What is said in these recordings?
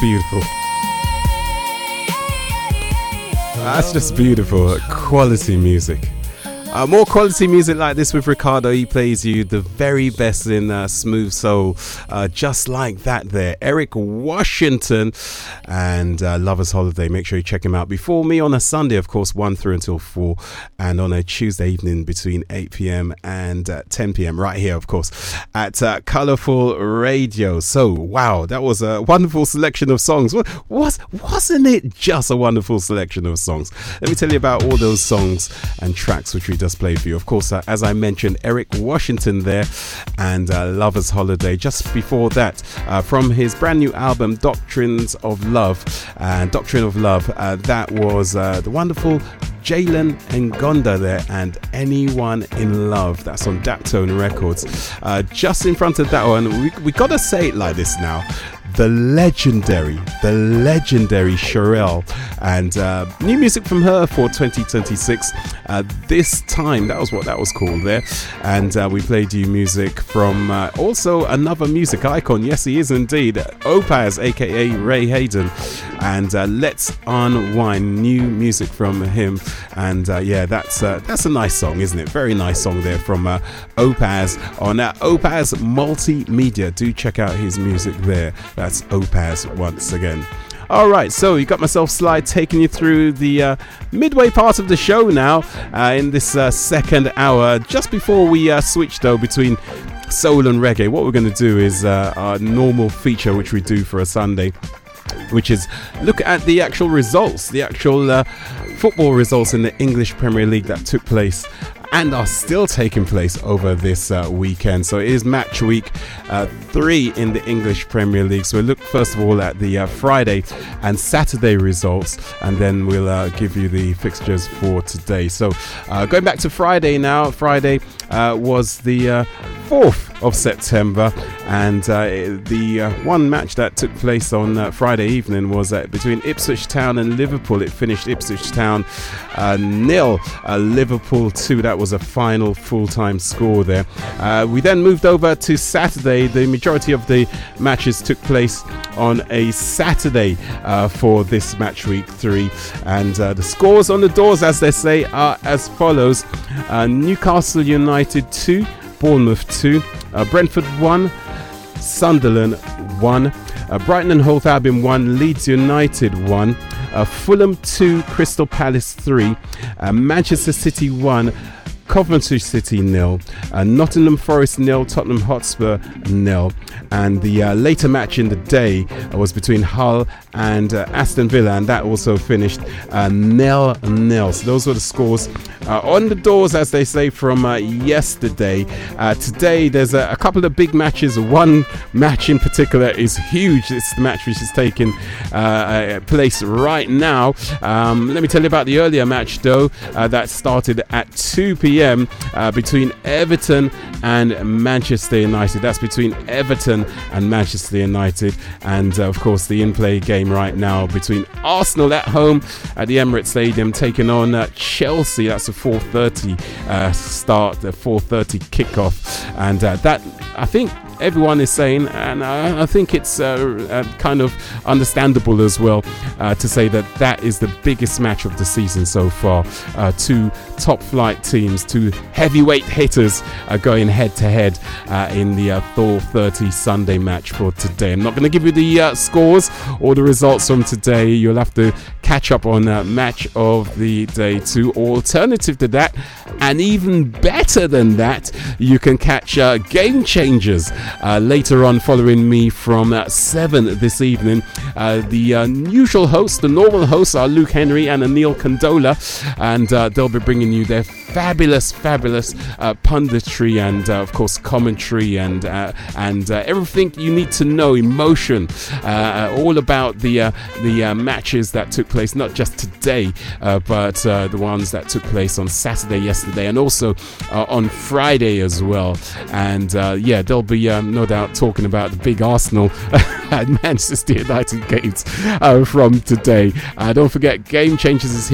beautiful. That's just beautiful. Quality music. More quality music like this with Ricardo. He plays you the very best in smooth soul, just like that there. Eric Washington and Lover's Holiday. Make sure you check him out. Before me on a Sunday, of course, 1 through until 4, and on a Tuesday evening between 8 p.m. and 10 p.m. right here, of course, at Colourful Radio. So, wow, that was a wonderful selection of songs. Wasn't it just a wonderful selection of songs? Let me tell you about all those songs and tracks which we just played for you. Of course, as I mentioned, Eric Washington there and Lover's Holiday. Just before that, from his brand new album Doctrines of Love, Doctrine of Love, that was the wonderful Jalen Ngonda there and Anyone in Love. That's on Daptone Records. Just in front of that one, we gotta say it like this now, the legendary Cherelle, and new music from her for 2026. This time, that was what that was called there. And we played you music from also another music icon. Yes, he is indeed. Opaz, aka Ray Hayden, and Let's Unwind, new music from him. And yeah, that's a nice song, isn't it? Very nice song there from Opaz on Opaz Multimedia. Do check out his music there. That's Opaz once again. All right, so you got myself Sly taking you through the midway part of the show now in this second hour. Just before we switch though between soul and reggae, what we're going to do is our normal feature which we do for a Sunday, which is look at the actual results, the actual football results in the English Premier League that took place and are still taking place over this weekend. So it is match week 3 in the English Premier League. So we'll look first of all at the Friday and Saturday results, and then we'll give you the fixtures for today. So going back to Friday now. Friday was the 4th of September, and the one match that took place on Friday evening was between Ipswich Town and Liverpool. It finished Ipswich Town 0, Liverpool 2. That was a final full-time score there. We then moved over to Saturday. The majority of the matches took place on a Saturday for this match week 3, and the scores on the doors, as they say, are as follows: Newcastle United 2, Bournemouth 2, Brentford 1, Sunderland 1, Brighton and Hove Albion 1, Leeds United 1, Fulham 2, Crystal Palace 3, Manchester City 1, Coventry City 0, Nottingham Forest 0, Tottenham Hotspur 0, and the later match in the day was between Hull and Aston Villa, and that also finished 0-0. So those were the scores on the doors, as they say, from yesterday. Today there's a couple of big matches. One match in particular is huge. It's the match which is taking place right now. Let me tell you about the earlier match though, that started at 2 p.m. Between Everton and Manchester United. That's between Everton and Manchester United, and of course the in-play game right now between Arsenal at home at the Emirates Stadium taking on Chelsea. That's a 4:30 start, the 4:30 kickoff, and that I think everyone is saying, and I think it's kind of understandable as well, to say that is the biggest match of the season so far. Two top flight teams, two heavyweight hitters going head to head in the 4:30 Sunday match for today. I'm not going to give you the scores or the results from today. You'll have to catch up on match of the day too. Alternative to that, and even better than that, you can catch Game Changers later on, following me from 7 this evening. The usual hosts, the normal hosts, are Luke Henry and Anil Condola, and they'll be bringing you their fabulous punditry and of course commentary and everything you need to know, emotion, all about the matches that took place, not just today, but the ones that took place on Saturday, yesterday, and also on Friday as well. And yeah, they'll be no doubt talking about the big Arsenal and Manchester United games from today. Don't forget, Game Changers is here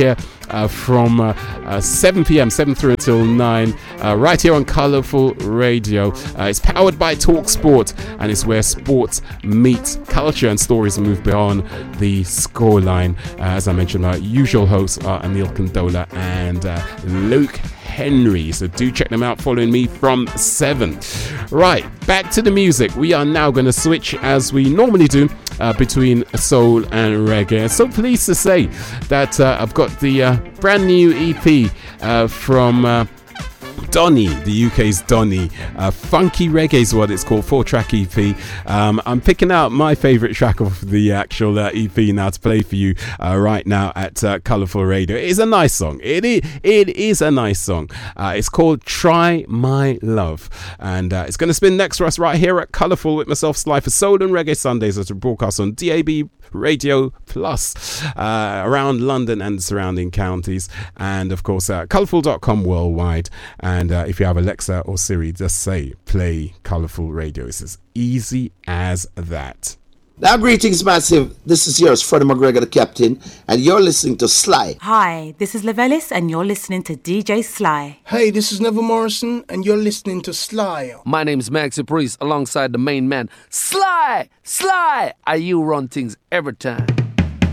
from 7 p.m., 7 through until 9, right here on Colourful Radio. It's powered by Talk Sport, and it's where sports meet culture and stories move beyond the scoreline. As I mentioned, our usual hosts are Anil Condola and Luke Henry, so do check them out following me from 7. Right, back to the music. We are now going to switch, as we normally do, between soul and reggae. So pleased to say that I've got the brand new EP from Donny, the UK's Donny. Funky Reggae is what it's called, 4-track EP. I'm picking out my favourite track of the actual EP now to play for you right now at Colourful Radio. It is a nice song. It is a nice song. It's called Try My Love. And it's going to spin next for us right here at Colourful with myself, Sly, for Soul and Reggae Sundays, as we broadcast on DAB Radio Plus around London and the surrounding counties, and of course colourful.com worldwide. And if you have Alexa or Siri, just say play Colourful Radio. It's as easy as that. Now, greetings, massive. This is yours, Freddie McGregor, the captain, and you're listening to Sly. Hi, this is Levelis, and you're listening to DJ Sly. Hey, this is Neville Morrison, and you're listening to Sly. My name's Maxi Priest, alongside the main man, Sly. Sly, you run things every time.